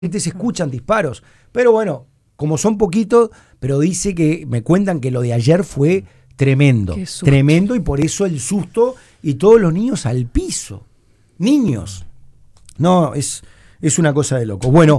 se escuchan disparos. Pero bueno, como son poquitos, pero me cuentan que lo de ayer fue tremendo. Tremendo, y por eso el susto y todos los niños al piso. Niños. No, es una cosa de loco. Bueno.